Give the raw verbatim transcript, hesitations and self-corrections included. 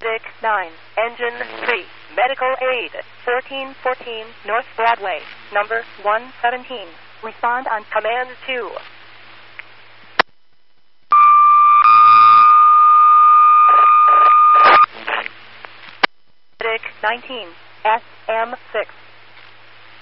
Medic nine, Engine three, Medical Aid, fourteen fourteen North Broadway, number one seventeen. Respond on Command two. Medic nineteen, S M six.